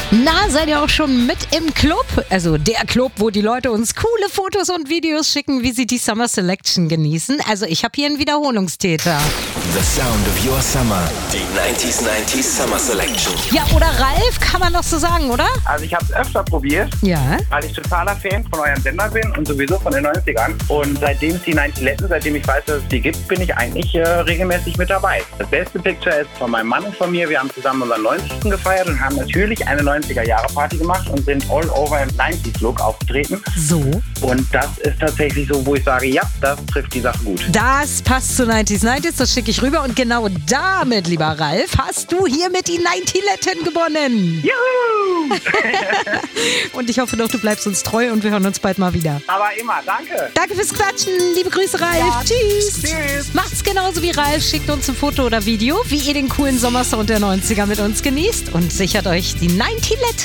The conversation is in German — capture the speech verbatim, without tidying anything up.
Na, seid ihr auch schon mit im Club? Also der Club, wo die Leute uns coole Fotos und Videos schicken, wie sie die Summer Selection genießen. Also ich habe hier einen Wiederholungstäter. The sound of your summer. Die neunzig neunzig Summer Selection. Ja, oder Ralf, kann man doch so sagen, oder? Also ich habe es öfter probiert, Ja. weil ich totaler Fan von eurem Sender bin und sowieso von den neunzigern. Und seitdem es die neunzig Letten, seitdem ich weiß, dass es die gibt, bin ich eigentlich äh, regelmäßig mit dabei. Das beste Picture ist von meinem Mann und von mir. Wir haben zusammen unseren neunzigsten gefeiert und haben natürlich eine neunziger-Jahre-Party gemacht und sind all over im neunziger-Look aufgetreten. So. Und das ist tatsächlich so, wo ich sage, ja, das trifft die Sache gut. Das passt zu neunzig neunzig, das schicke ich rüber. Und genau damit, lieber Ralf, hast du hiermit die neunzig Letten gewonnen. Juhu! Und ich hoffe doch, du bleibst uns treu und wir hören uns bald mal wieder. Aber immer, danke. Danke fürs Quatschen. Liebe Grüße, Ralf. Ja, Tschüss. tschüss. Macht's genauso wie Ralf. Schickt uns ein Foto oder Video, wie ihr den coolen Sommersound der neunziger mit uns genießt und sichert euch die neunzig Letten.